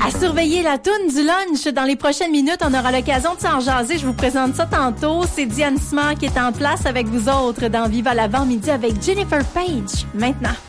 À surveiller la toune du lunch. Dans les prochaines minutes, on aura l'occasion de s'en jaser. Je vous présente ça tantôt. C'est Diane Smart qui est en place avec vous autres dans Vive à l'avant-midi avec Jennifer Page. Maintenant.